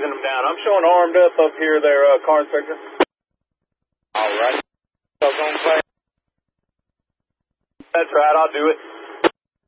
cruising them down. I'm showing armed up here there, car inspector. All right. So, That's right, I'll do it.